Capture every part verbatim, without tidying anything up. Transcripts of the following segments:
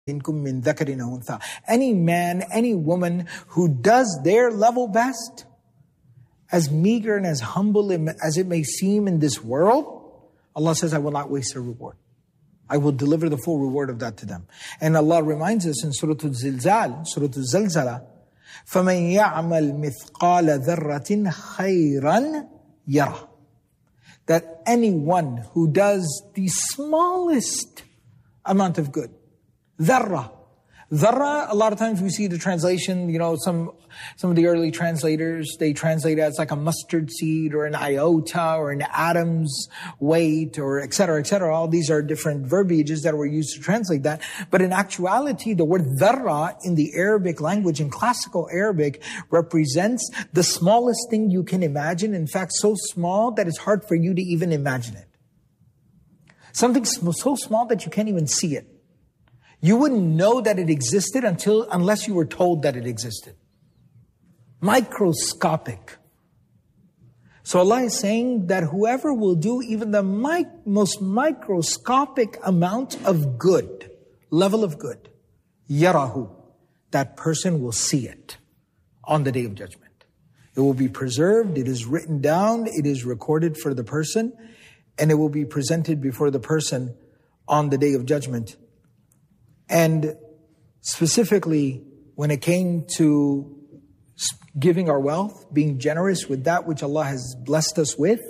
Any man, any woman who does their level best, as meager and as humble as it may seem in this world, Allah says, I will not waste their reward. I will deliver the full reward of that to them. And Allah reminds us in Surah Al-Zilzal, Surah Al-Zalzala, فَمَنْ يَعْمَلْ مِثْقَالَ ذَرَّةٍ خَيْرًا يَرَى. That anyone who does the smallest amount of good, dharra. Dharra, a lot of times we see the translation, you know, some some of the early translators, they translate it as like a mustard seed or an iota or an atom's weight or et cetera, et cetera. All these are different verbiages that were used to translate that. But in actuality, the word dharra in the Arabic language, in classical Arabic, represents the smallest thing you can imagine. In fact, so small that it's hard for you to even imagine it. Something so small that you can't even see it. You wouldn't know that it existed until, unless you were told that it existed. Microscopic. So Allah is saying that whoever will do even the mi- most microscopic amount of good, level of good, yarahu, that person will see it on the Day of Judgment. It will be preserved, it is written down, it is recorded for the person, and it will be presented before the person on the Day of Judgment. And specifically, when it came to giving our wealth, being generous with that which Allah has blessed us with,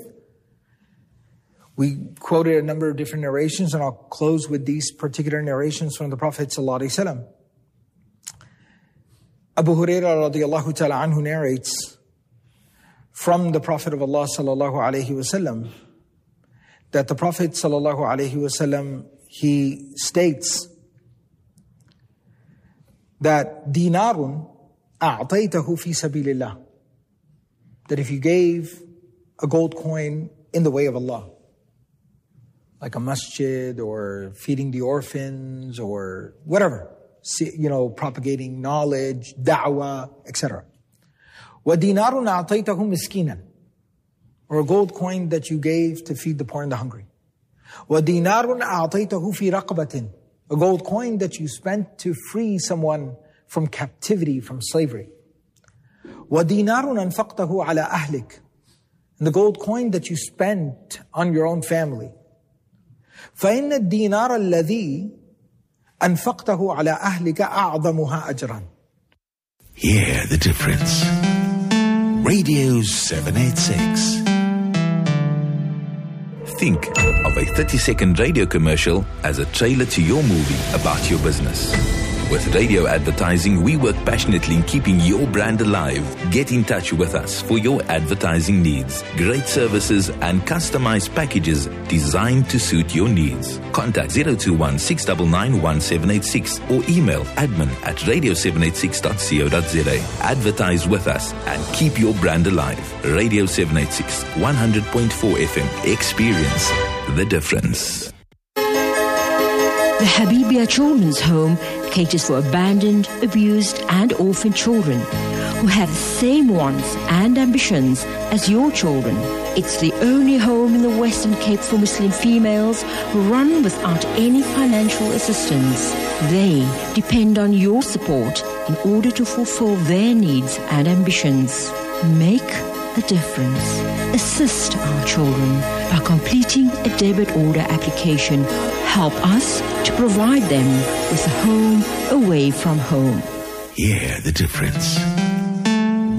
we quoted a number of different narrations, and I'll close with these particular narrations from the Prophet ﷺ. Abu Hurairah radiallahu ta'ala anhu narrates from the Prophet of Allah sallallahu alayhi wasallam that the Prophet sallallahu alayhi wasallam, he states that dinarun a'taytahu fi sabilillah, that if you gave a gold coin in the way of Allah, like a masjid or feeding the orphans or whatever, you know, propagating knowledge, da'wah, et cetera. Wa dinarun a'taytahu miskinan, or a gold coin that you gave to feed the poor and the hungry. Wa dinarun a'taytahu fi raqabatin, a gold coin that you spent to free someone from captivity, from slavery. وَدِينَارٌ أَنْفَقْتَهُ عَلَىٰ أَهْلِكَ, and the gold coin that you spent on your own family. فَإِنَّ الدِّينَارَ الَّذِي أَنْفَقْتَهُ عَلَىٰ أَهْلِكَ أَعْظَمُهَا أَجْرًا. Hear the difference. Radio seven eighty-six. Think of a thirty-second radio commercial as a trailer to your movie about your business. With radio advertising, we work passionately in keeping your brand alive. Get in touch with us for your advertising needs. Great services and customized packages designed to suit your needs. Contact zero two one, six nine nine, one seven eight six or email admin at radio seven eighty-six dot co dot za. Advertise with us and keep your brand alive. Radio seven eighty-six, one hundred point four F M. Experience the difference. The Habibia Children's Home caters for abandoned, abused and orphaned children who have the same wants and ambitions as your children. It's the only home in the Western Cape for Muslim females run without any financial assistance. They depend on your support in order to fulfill their needs and ambitions. Make a difference. Assist our children by completing a debit order application. Help us to provide them with a home away from home. Hear the difference.